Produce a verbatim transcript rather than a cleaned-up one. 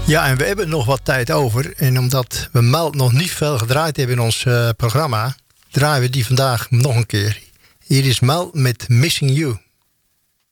Ja, en we hebben nog wat tijd over. En omdat we Mel nog niet veel gedraaid hebben in ons uh, programma, draaien we die vandaag nog een keer. Hier is Mel met Missing You.